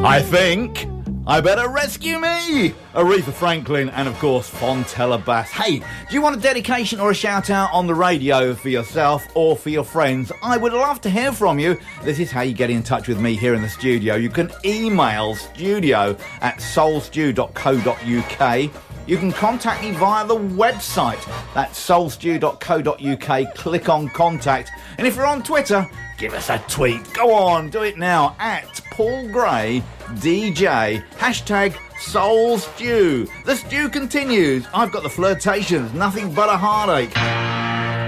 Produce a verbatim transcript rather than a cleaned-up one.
I think I better rescue me. Aretha Franklin and, of course, Fontella Bass. Hey, do you want a dedication or a shout-out on the radio for yourself or for your friends? I would love to hear from you. This is how you get in touch with me here in the studio. You can email studio at soulstew dot co dot uk. You can contact me via the website. That's soulstew dot co dot uk. Click on contact. And if you're on Twitter, give us a tweet. Go on, do it now. At Paul Gray D J. Hashtag Soul Stew. The stew continues. I've got the flirtations. Nothing but a heartache.